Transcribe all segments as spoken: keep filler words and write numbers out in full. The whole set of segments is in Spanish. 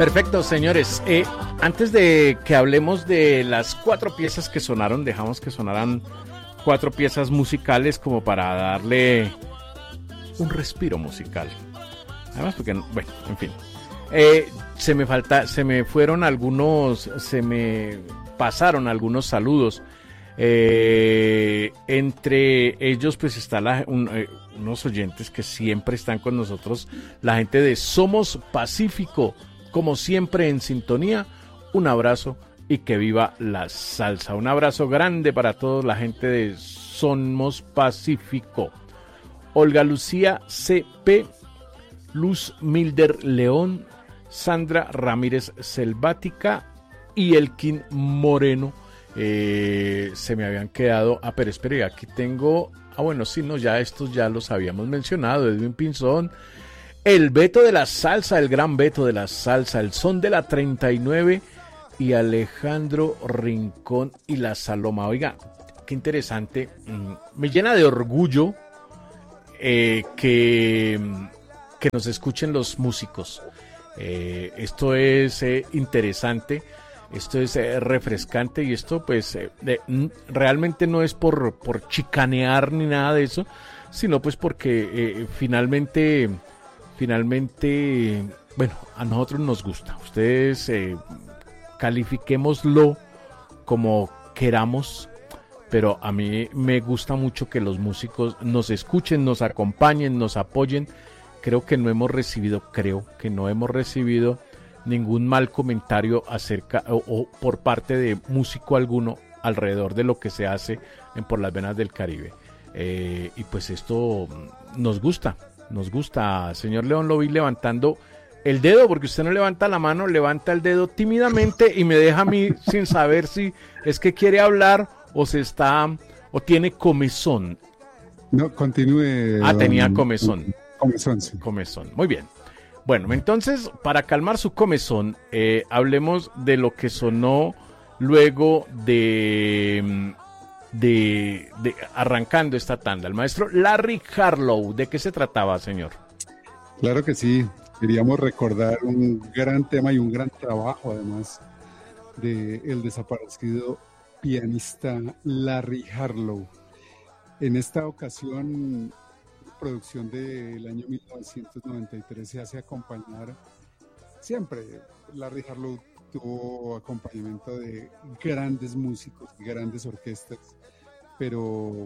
Perfecto, señores. Eh, antes de que hablemos de las cuatro piezas que sonaron, dejamos que sonaran cuatro piezas musicales como para darle un respiro musical. Además, porque, bueno, en fin. Eh, se me falta, se me fueron algunos, se me pasaron algunos saludos. Eh, entre ellos, pues está la, un, eh, unos oyentes que siempre están con nosotros, la gente de Somos Pacífico. Como siempre en sintonía, un abrazo y que viva la salsa. Un abrazo grande para toda la gente de Somos Pacífico. Olga Lucía C P, Luz Milder León, Sandra Ramírez Selvática y Elkin Moreno. Eh, se me habían quedado. Ah, pero espere, aquí tengo. Ah, bueno, sí, no, ya estos ya los habíamos mencionado. Edwin Pinzón. El Beto de la Salsa, el gran Beto de la Salsa, el Son de la treinta y nueve y Alejandro Rincón y la Saloma. Oiga, qué interesante. Me llena de orgullo eh, que, que nos escuchen los músicos. Eh, esto es eh, interesante, esto es eh, refrescante y esto pues eh, de, realmente no es por, por chicanear ni nada de eso, sino pues porque eh, finalmente... Finalmente, bueno, a nosotros nos gusta. Ustedes eh, califiquémoslo como queramos, pero a mí me gusta mucho que los músicos nos escuchen, nos acompañen, nos apoyen. Creo que no hemos recibido, creo que no hemos recibido ningún mal comentario acerca o, o por parte de músico alguno alrededor de lo que se hace en Por las Venas del Caribe. Eh, y pues esto nos gusta. Nos gusta, señor León, lo vi levantando el dedo, porque usted no levanta la mano, levanta el dedo tímidamente y me deja a mí sin saber si es que quiere hablar o se está, o tiene comezón. No, continúe. Ah, tenía comezón. Comezón, sí. Comezón, muy bien. Bueno, entonces, para calmar su comezón, eh, hablemos de lo que sonó luego de... De, de arrancando esta tanda, el maestro Larry Harlow. ¿De qué se trataba, señor? Claro que sí, queríamos recordar un gran tema y un gran trabajo además de el desaparecido pianista Larry Harlow. En esta ocasión, producción del año mil novecientos noventa y tres, se hace acompañar siempre. Larry Harlow tuvo acompañamiento de grandes músicos, grandes orquestas, pero,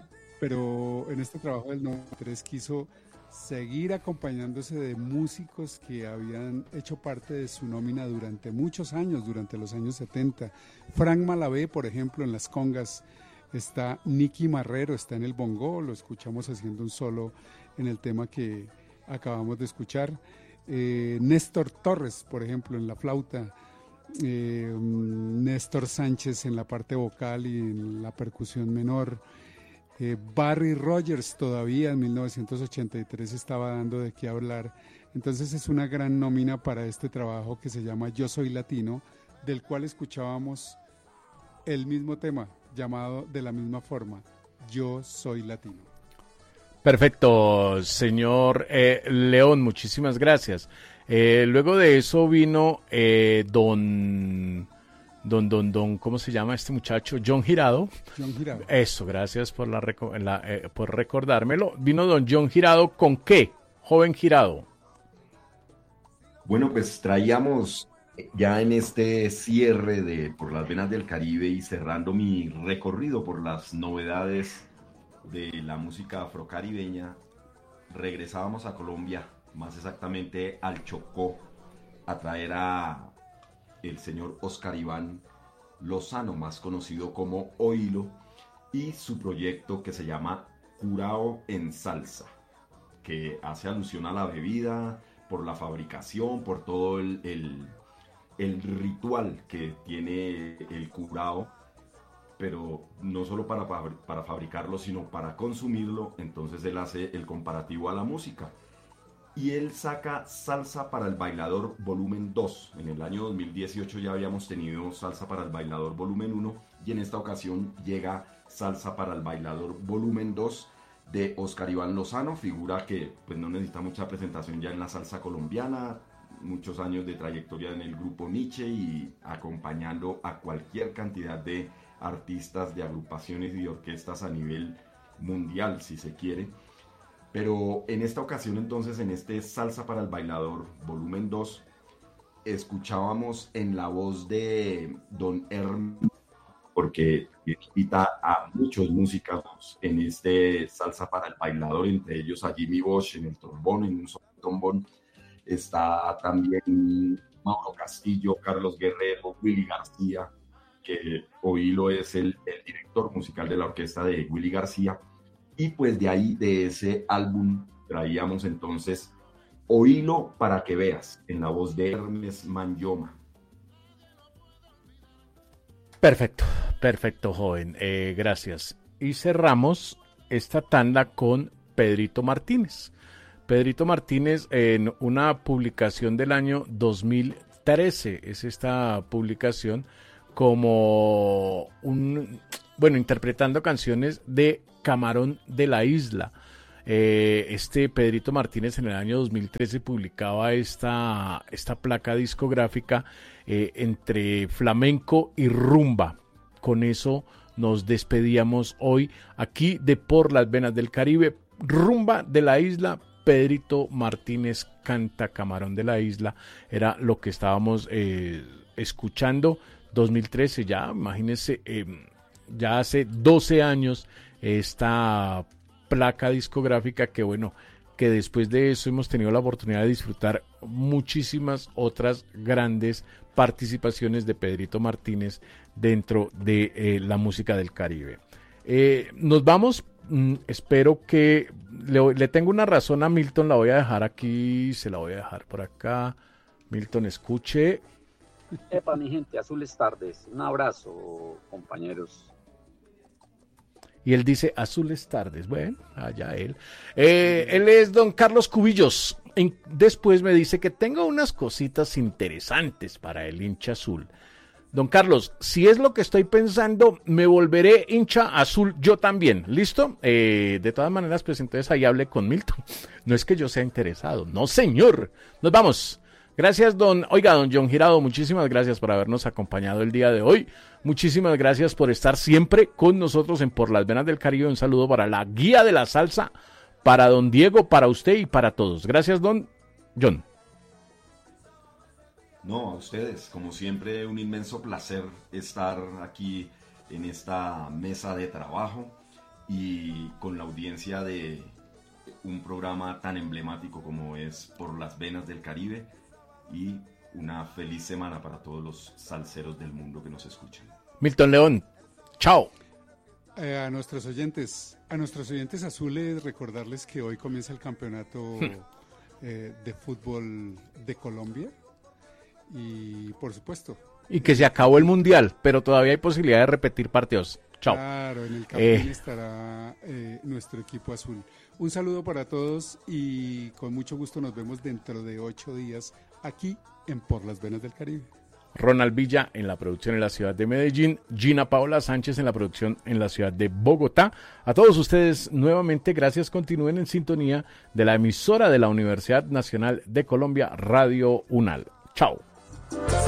pero en este trabajo del noventa y tres quiso seguir acompañándose de músicos que habían hecho parte de su nómina durante muchos años, durante los años setenta. Frank Malavé, por ejemplo, en las congas, está Nicky Marrero, está en el bongo, lo escuchamos haciendo un solo en el tema que acabamos de escuchar. Eh, Néstor Torres, por ejemplo, en la flauta. Eh, Néstor Sánchez en la parte vocal y en la percusión menor. eh, Barry Rogers todavía en mil novecientos ochenta y tres estaba dando de qué hablar. Entonces es una gran nómina para este trabajo que se llama Yo Soy Latino, del cual escuchábamos el mismo tema llamado de la misma forma, Yo Soy Latino. Perfecto, señor eh, León, muchísimas gracias. Eh, luego de eso vino eh, don, don, don, don, ¿cómo se llama este muchacho? John Girado. John Girado. Eso, gracias por, la, la eh, por recordármelo. Vino don John Girado, ¿con qué? Joven Girado. Bueno, pues traíamos ya en este cierre de Por las Venas del Caribe y cerrando mi recorrido por las novedades de la música afrocaribeña, regresábamos a Colombia, más exactamente al Chocó, a traer a el señor Oscar Iván Lozano, más conocido como Oilo, y su proyecto que se llama Curao en Salsa, que hace alusión a la bebida, por la fabricación, por todo el, el, el ritual que tiene el curao, pero no solo para, para fabricarlo, sino para consumirlo. Entonces él hace el comparativo a la música. Y él saca Salsa para el Bailador volumen dos. En el año dos mil dieciocho ya habíamos tenido Salsa para el Bailador volumen uno, y en esta ocasión llega Salsa para el Bailador volumen dos de Oscar Iván Lozano, figura que pues no necesita mucha presentación ya en la salsa colombiana, muchos años de trayectoria en el grupo Nietzsche y acompañando a cualquier cantidad de artistas, de agrupaciones y de orquestas a nivel mundial, si se quiere. Pero en esta ocasión, entonces, en este Salsa para el Bailador, volumen dos, escuchábamos en la voz de don Hermes, porque invita a muchos músicos en este Salsa para el Bailador, entre ellos a Jimmy Bosch en el trombón, en un solo trombón. Está también Mauro Castillo, Carlos Guerrero, Willy García, que Oílo es el, el director musical de la orquesta de Willy García. Y pues de ahí, de ese álbum, traíamos entonces Oílo para que veas, en la voz de Hermes Manlloma. Perfecto, perfecto, joven. Eh, gracias. Y cerramos esta tanda con Pedrito Martínez. Pedrito Martínez en una publicación del año dos mil trece. Es esta publicación como un, bueno, interpretando canciones de Camarón de la Isla. Eh, este Pedrito Martínez en el año dos mil trece publicaba esta, esta placa discográfica eh, entre flamenco y rumba. Con eso nos despedíamos hoy aquí de Por las Venas del Caribe. Rumba de la Isla, Pedrito Martínez canta Camarón de la Isla. Era lo que estábamos eh, escuchando. dos mil trece, ya imagínense, eh, ya hace doce años esta placa discográfica que bueno, que después de eso hemos tenido la oportunidad de disfrutar muchísimas otras grandes participaciones de Pedrito Martínez dentro de eh, la música del Caribe. Eh, nos vamos, mm, espero que le, le tengo una razón a Milton, la voy a dejar aquí, se la voy a dejar por acá. Milton, escuche. Epa, mi gente, azules tardes, un abrazo, compañeros. Y él dice azules tardes. Bueno, allá él. Eh, él es don Carlos Cubillos. En, después me dice que tengo unas cositas interesantes para el hincha azul. Don Carlos, si es lo que estoy pensando, me volveré hincha azul yo también. ¿Listo? Eh, de todas maneras, pues entonces ahí hablé con Milton. No es que yo sea interesado. No, señor. Nos vamos. Gracias, don, oiga, don John Girado, muchísimas gracias por habernos acompañado el día de hoy. Muchísimas gracias por estar siempre con nosotros en Por las Venas del Caribe. Un saludo para la guía de la salsa, para don Diego, para usted y para todos. Gracias, don John. No, a ustedes, como siempre, un inmenso placer estar aquí en esta mesa de trabajo y con la audiencia de un programa tan emblemático como es Por las Venas del Caribe. Y una feliz semana para todos los salseros del mundo que nos escuchan. Milton León, chao. Eh, a nuestros oyentes, a nuestros oyentes azules, recordarles que hoy comienza el campeonato eh, de fútbol de Colombia y por supuesto. Y que se acabó el mundial, pero todavía hay posibilidad de repetir partidos. Chao. Claro, en el campeón eh. estará eh, nuestro equipo azul. Un saludo para todos y con mucho gusto nos vemos dentro de ocho días aquí en Por las Venas del Caribe. Ronald Villa en la producción en la ciudad de Medellín, Gina Paola Sánchez en la producción en la ciudad de Bogotá. A todos ustedes nuevamente gracias, continúen en sintonía de la emisora de la Universidad Nacional de Colombia, Radio UNAL. Chao.